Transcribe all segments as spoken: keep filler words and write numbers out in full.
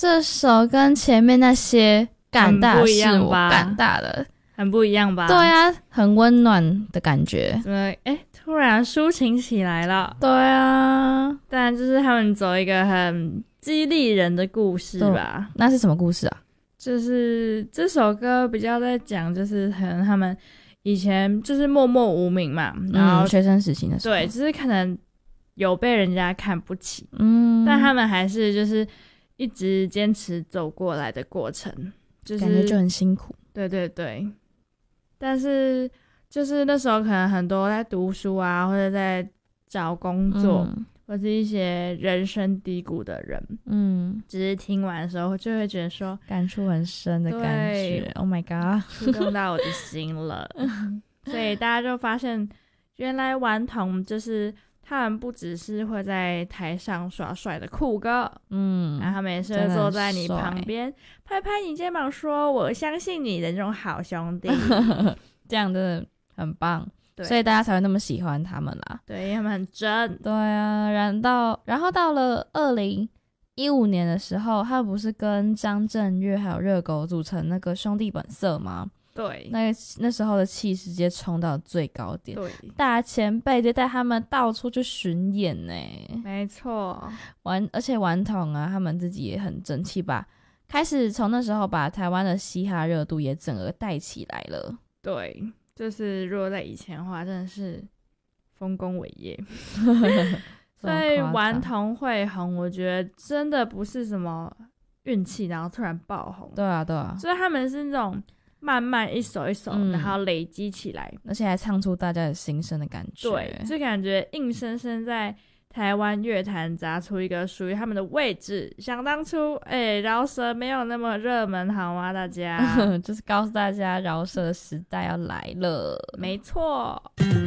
这首跟前面那些干大的是我干大的很不一样吧？ 对啊，很温暖的感觉。 怎么哎，突然抒情起来了？ 对啊， 但就是他们走一个很激励人的故事吧。 那是什么故事啊？ 就是这首歌比较在讲，就是可能他们以前就是默默无名嘛，然后、 嗯、学生时期的时候， 对，就是可能有被人家看不起， 嗯， 但他们还是就是一直坚持走过来的过程，就是感觉就很辛苦。 对对对，但是就是那时候可能很多在读书啊，或者在找工作。嗯或是一些人生低谷的人，嗯，只是听完的时候就会觉得说感触很深的感觉 ，Oh my god， 触动到我的心了。所以大家就发现，原来顽童就是他们不只是会在台上耍帅的酷哥，嗯，然后他们也是会坐在你旁边拍拍你肩膀说我相信你的那种好兄弟， 这样真的很棒。所以大家才会那么喜欢他们啦。 对，因为他们很真。 对啊，然到然后到了二零一五年的时候，他不是跟张震岳还有热狗组成那个兄弟本色吗？ 对， 那那时候的气势直接冲到最高点。 对， 大前辈直接带他们到处去巡演呢。 没错， 顽而且顽童啊，他们自己也很争气吧。开始从那时候把台湾的嘻哈热度也整个带起来了。 对。就是如果在以前的话真的是丰功伟业所以顽童会红我觉得真的不是什么运气然后突然爆红， 对啊对啊， 所以他们是那种慢慢一首一首、嗯、然后累积起来， 而且还唱出大家的心声的感觉。 对，就感觉硬生生在台湾乐坛砸出一个属于他们的位置。想当初哎，饶舌没有那么热门好吗大家就是告诉大家饶舌的时代要来了。 没错，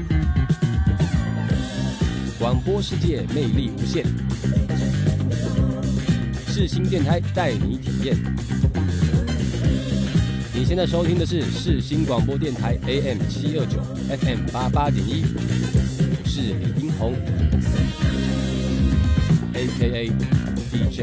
广播世界魅力无限，世新电台带你体验。你现在收听的是世新广播电台 A M 七二九 F M 八八点一，我是李英宏 A K A D J